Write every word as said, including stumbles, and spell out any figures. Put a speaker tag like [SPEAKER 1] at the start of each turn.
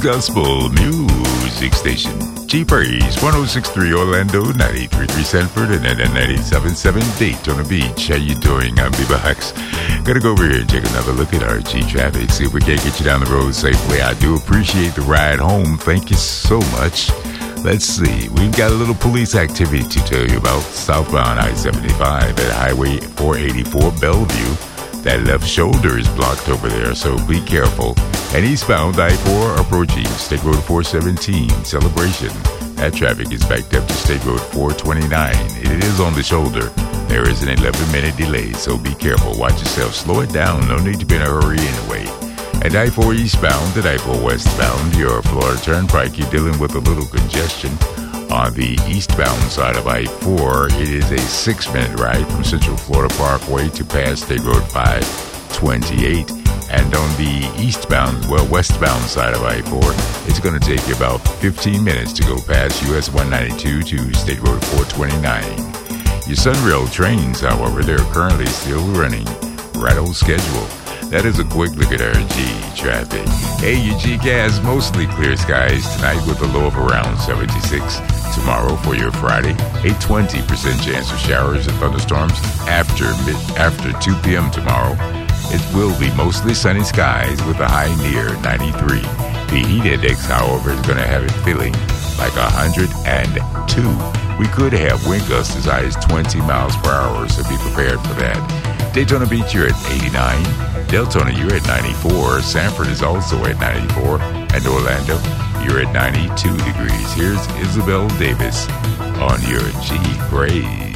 [SPEAKER 1] Gospel Music Station. G-Praise, ten sixty-three Orlando, ninety-three point three Sanford, and then ninety-seven point seven Daytona Beach. How you doing? I'm B-Box. Gotta go over here and take another look at our G-Traffic, see if we can't get you down the road safely. I do appreciate the ride home. Thank you so much. Let's see. We've got a little police activity to tell you about. Southbound I seventy-five at Highway four eighty-four Bellevue. That left shoulder is blocked over there, so be careful. And eastbound I four approaching State Road four seventeen Celebration. That traffic is backed up to State Road four twenty-nine. It is on the shoulder. There is an eleven minute delay, so be careful. Watch yourself. Slow it down. No need to be in a hurry anyway. At I four eastbound and I four westbound, your Florida Turnpike, you're dealing with a little congestion. On the eastbound side of I four, it is a six-minute ride from Central Florida Parkway to past State Road five twenty-eight. And on the eastbound, well, westbound side of I four, it's going to take you about fifteen minutes to go past U S one ninety-two to State Road four twenty-nine. Your Sunrail trains, however, they're currently still running right on schedule. That is a quick look at our G-Traffic. Hey, your G-Gas, mostly clear skies tonight with a low of around seventy-six. Tomorrow for your Friday, a twenty percent chance of showers and thunderstorms after mid, after two p.m. tomorrow. It will be mostly sunny skies with a high near ninety-three. The heat index, however, is going to have it feeling like one hundred two. We could have wind gusts as high as twenty miles per hour, so be prepared for that. Daytona Beach, you're at eighty-nine. Deltona, you're at ninety-four. Sanford is also at ninety-four. And Orlando, you're at ninety-two degrees. Here's Isabel Davis on your G-Praise.